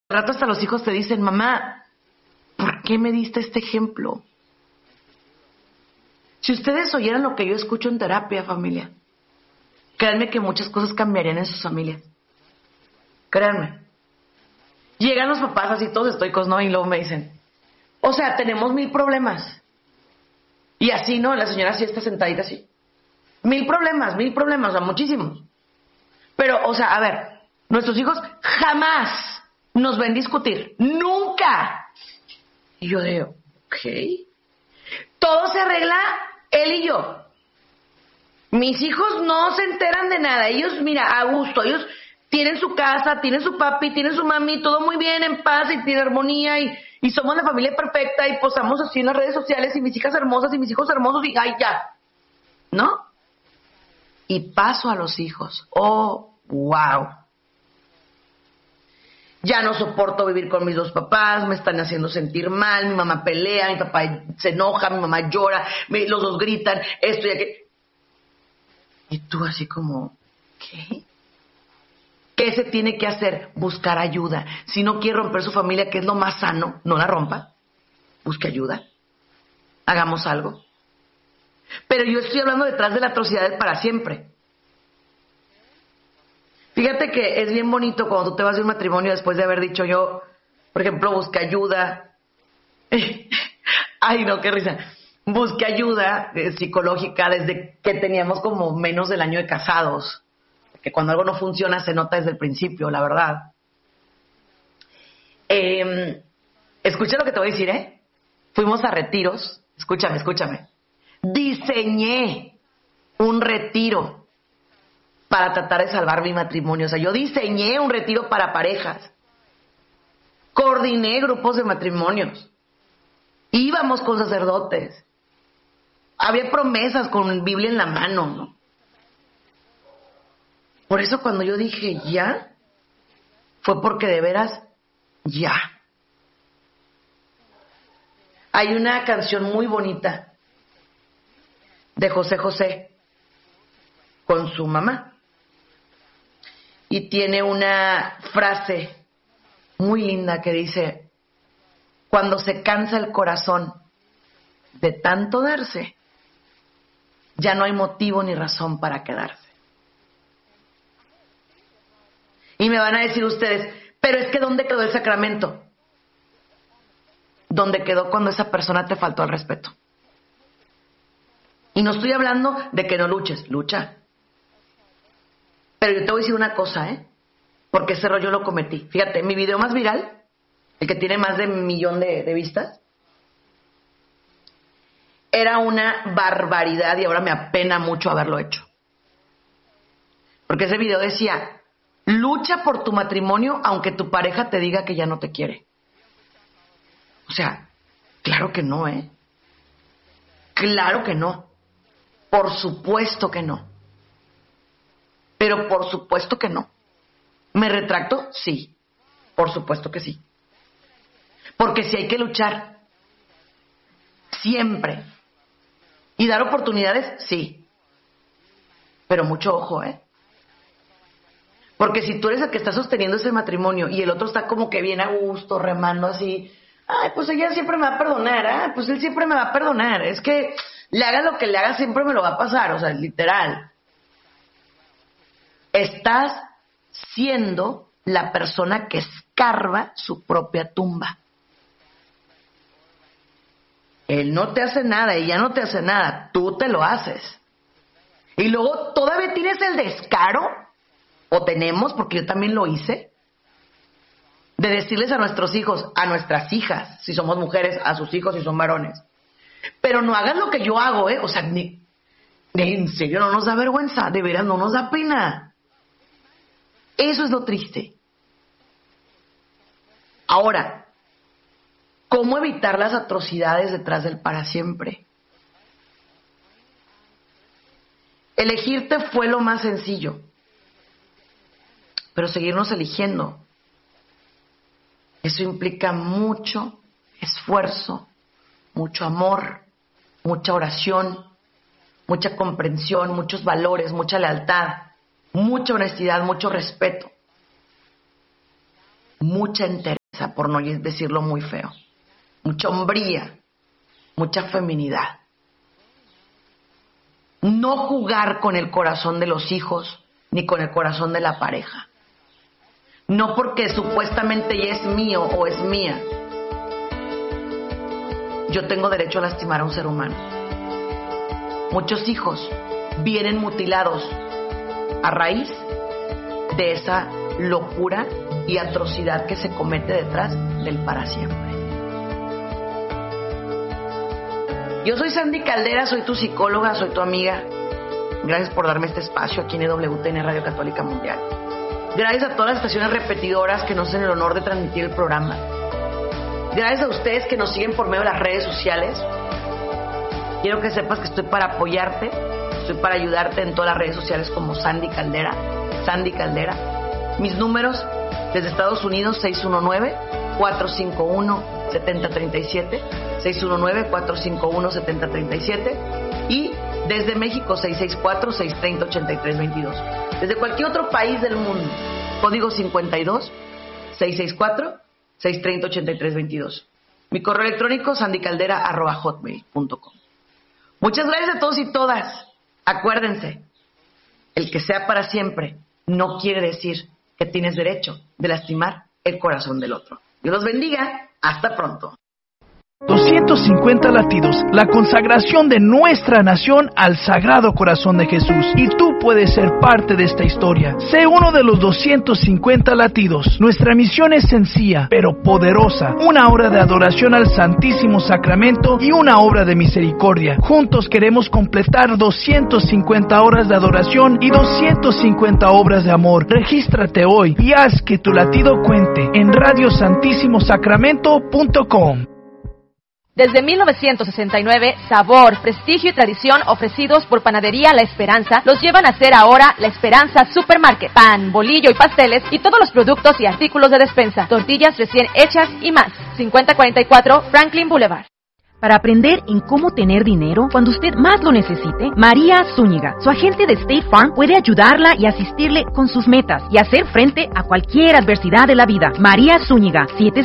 rato hasta los hijos te dicen, mamá, ¿por qué me diste este ejemplo? Si ustedes oyeran lo que yo escucho en terapia, familia, créanme que muchas cosas cambiarían en sus familias. Créanme. Llegan los papás así todos estoicos, ¿no? Y luego me dicen, o sea, tenemos 1000 problemas. Y así, ¿no? La señora sí está sentadita así. 1000 problemas, o sea, muchísimos. Pero, o sea, a ver, nuestros hijos jamás nos ven discutir. ¡Nunca! Y yo digo, ok. Todo se arregla él y yo. Mis hijos no se enteran de nada. Ellos, mira, a gusto. Ellos tienen su casa, tienen su papi, tienen su mami, todo muy bien, en paz y tiene armonía y somos la familia perfecta y posamos así en las redes sociales y mis hijas hermosas y mis hijos hermosos y ¡ay, ya! ¿No? Y paso a los hijos. ¡Oh, wow! Ya no soporto vivir con mis dos papás, me están haciendo sentir mal, mi mamá pelea, mi papá se enoja, mi mamá llora, los dos gritan, esto y aquello. Y tú así como, ¿qué? ¿Qué se tiene que hacer? Buscar ayuda. Si no quiere romper su familia, que es lo más sano, no la rompa. Busque ayuda. Hagamos algo. Pero yo estoy hablando detrás de la atrocidad del para siempre. Fíjate que es bien bonito cuando tú te vas de un matrimonio después de haber dicho yo, por ejemplo, busque ayuda. Ay, no, qué risa. Busque ayuda psicológica desde que teníamos como menos del año de casados. Que cuando algo no funciona se nota desde el principio, la verdad. Escucha lo que te voy a decir, ¿eh? Fuimos a retiros. Escúchame. Diseñé un retiro para tratar de salvar mi matrimonio. O sea, yo diseñé un retiro para parejas. Coordiné grupos de matrimonios. Íbamos con sacerdotes. Había promesas con Biblia en la mano, ¿no? Por eso cuando yo dije ya, fue porque de veras ya. Hay una canción muy bonita de José José con su mamá. Y tiene una frase muy linda que dice, cuando se cansa el corazón de tanto darse, ya no hay motivo ni razón para quedarse. Y me van a decir ustedes, pero es que ¿dónde quedó el sacramento? ¿Dónde quedó cuando esa persona te faltó al respeto? Y no estoy hablando de que no luches, lucha. Pero yo te voy a decir una cosa, porque ese rollo lo cometí. Fíjate, mi video más viral, el que tiene más de 1 millón de vistas, era una barbaridad y ahora me apena mucho haberlo hecho. Porque ese video decía, lucha por tu matrimonio aunque tu pareja te diga que ya no te quiere. O sea, claro que no, Claro que no. Por supuesto que no. Pero por supuesto que no. ¿Me retracto? Sí. Por supuesto que sí. Porque sí hay que luchar. Siempre. ¿Y dar oportunidades? Sí. Pero mucho ojo, Porque si tú eres el que está sosteniendo ese matrimonio y el otro está como que bien a gusto, remando así, ay, pues ella siempre me va a perdonar, pues él siempre me va a perdonar, es que le haga lo que le haga siempre me lo va a pasar, o sea, literal. Estás siendo la persona que escarba su propia tumba. Él no te hace nada, ella no te hace nada, tú te lo haces. Y luego todavía tienes el descaro, o tenemos, porque yo también lo hice, de decirles a nuestros hijos, a nuestras hijas, si somos mujeres, a sus hijos si son varones, pero no hagan lo que yo hago, o sea, en serio no nos da vergüenza, de veras no nos da pena. Eso es lo triste. Ahora, ¿cómo evitar las atrocidades detrás del para siempre? Elegirte fue lo más sencillo, pero seguirnos eligiendo, eso implica mucho esfuerzo, mucho amor, mucha oración, mucha comprensión, muchos valores, mucha lealtad, mucha honestidad, mucho respeto, mucha entereza. sea, por no decirlo muy feo. Mucha hombría, mucha feminidad. No jugar con el corazón de los hijos ni con el corazón de la pareja. No porque supuestamente ya es mío o es mía, yo tengo derecho a lastimar a un ser humano. Muchos hijos vienen mutilados a raíz de esa locura y atrocidad que se comete detrás del para siempre. Yo soy Sandy Caldera, soy tu psicóloga, soy tu amiga. Gracias por darme este espacio aquí en EWTN Radio Católica Mundial. Gracias a todas las estaciones repetidoras que nos hacen el honor de transmitir el programa. Gracias a ustedes que nos siguen por medio de las redes sociales. Quiero que sepas que estoy para apoyarte, estoy para ayudarte en todas las redes sociales como Sandy Caldera. Sandy Caldera. Mis números desde Estados Unidos 619-451-7037, 619-451-7037 y desde México 664-630-8322. Desde cualquier otro país del mundo, código 52-664-630-8322. Mi correo electrónico sandycaldera@hotmail.com. Muchas gracias a todos y todas. Acuérdense, el que sea para siempre no quiere decir que tienes derecho de lastimar el corazón del otro. Dios los bendiga. Hasta pronto. 250 latidos, la consagración de nuestra nación al Sagrado Corazón de Jesús. Y tú puedes ser parte de esta historia. Sé uno de los 250 latidos. Nuestra misión es sencilla, pero poderosa. Una obra de adoración al Santísimo Sacramento y una obra de misericordia. Juntos queremos completar 250 horas de adoración y 250 obras de amor. Regístrate hoy y haz que tu latido cuente en radiosantissimosacramento.com. Desde 1969, sabor, prestigio y tradición ofrecidos por Panadería La Esperanza los llevan a ser ahora La Esperanza Supermarket. Pan, bolillo y pasteles y todos los productos y artículos de despensa, tortillas recién hechas y más. 5044 Franklin Boulevard. Para aprender en cómo tener dinero cuando usted más lo necesite, María Zúñiga, su agente de State Farm, puede ayudarla y asistirle con sus metas y hacer frente a cualquier adversidad de la vida. María Zúñiga,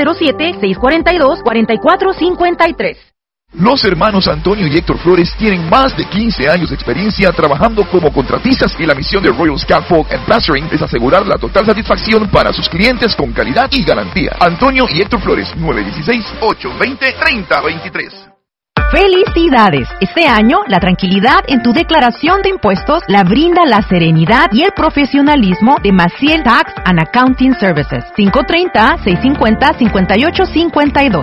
707-642-4453. Los hermanos Antonio y Héctor Flores tienen más de 15 años de experiencia trabajando como contratistas y la misión de Royal Scaffold and Plastering es asegurar la total satisfacción para sus clientes con calidad y garantía. Antonio y Héctor Flores, 916-820-3023. ¡Felicidades! Este año, la tranquilidad en tu declaración de impuestos la brinda la serenidad y el profesionalismo de Maciel Tax and Accounting Services. 530-650-5852.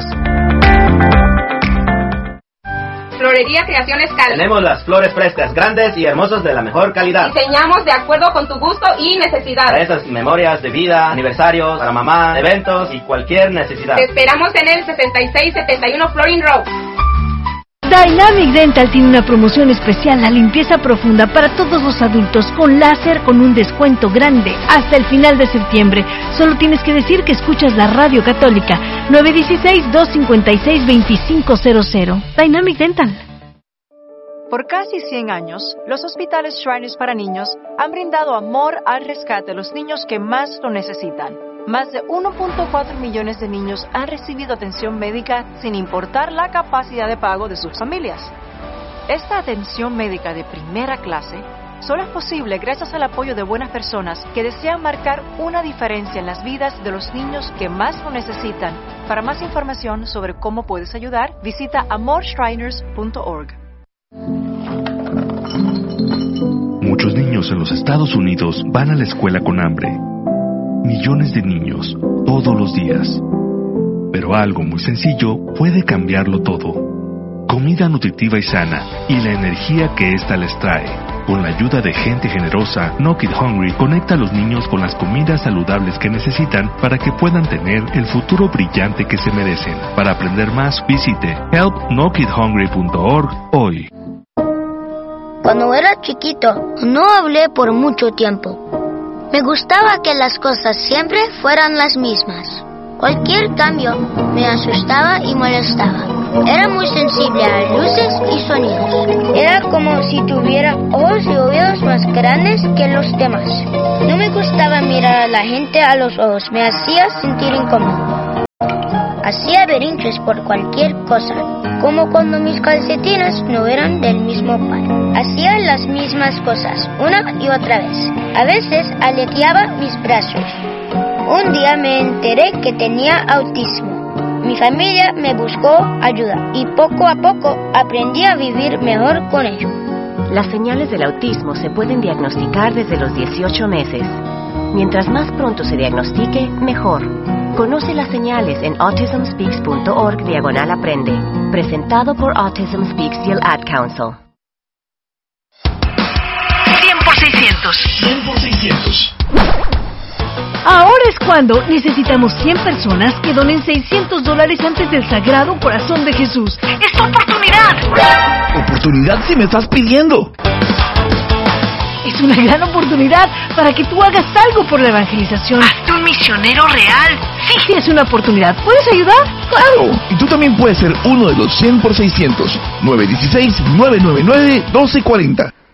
Florería Creaciones Cal. Tenemos las flores frescas, grandes y hermosas de la mejor calidad. Diseñamos de acuerdo con tu gusto y necesidad. Para esas memorias de vida, aniversarios, para mamá, eventos y cualquier necesidad. Te esperamos en el 6671 Florin Road. Dynamic Dental tiene una promoción especial, la limpieza profunda para todos los adultos con láser con un descuento grande hasta el final de septiembre. Solo tienes que decir que escuchas la Radio Católica. 916-256-2500. Dynamic Dental. Por casi 100 años, los hospitales Shriners para niños han brindado amor al rescate de los niños que más lo necesitan. Más de 1.4 millones de niños han recibido atención médica sin importar la capacidad de pago de sus familias. Esta atención médica de primera clase solo es posible gracias al apoyo de buenas personas que desean marcar una diferencia en las vidas de los niños que más lo necesitan. Para más información sobre cómo puedes ayudar, visita amorshriners.org. Muchos niños en los Estados Unidos van a la escuela con hambre. Millones de niños, todos los días. Pero algo muy sencillo puede cambiarlo todo. Comida nutritiva y sana, y la energía que ésta les trae. Con la ayuda de gente generosa, No Kid Hungry conecta a los niños con las comidas saludables que necesitan para que puedan tener el futuro brillante que se merecen. Para aprender más, visite helpnokidhungry.org hoy. Cuando era chiquito, no hablé por mucho tiempo. Me gustaba que las cosas siempre fueran las mismas. Cualquier cambio me asustaba y molestaba. Era muy sensible a luces y sonidos. Era como si tuviera ojos y oídos más grandes que los demás. No me gustaba mirar a la gente a los ojos. Me hacía sentir incómodo. veces por cualquier cosa, como cuando mis calcetines no eran del mismo par. Hacía las mismas cosas una y otra vez. A veces aleteaba mis brazos. Un día me enteré que tenía autismo. Mi familia me buscó ayuda y poco a poco aprendí a vivir mejor con ello. Las señales del autismo se pueden diagnosticar desde los 18 meses. Mientras más pronto se diagnostique, mejor. Conoce las señales en autismspeaks.org/aprende. Presentado por Autism Speaks y el Ad Council. 100 por 600. 100 por 600. Ahora es cuando necesitamos 100 personas que donen $600 antes del Sagrado Corazón de Jesús. ¡Es tu oportunidad! Oportunidad si me estás pidiendo. Es una gran oportunidad para que tú hagas algo por la evangelización. ¡Hazte un misionero real! Sí, es una oportunidad. ¿Puedes ayudar? ¡Claro! Y tú también puedes ser uno de los 100 por 600. 916-999-1240.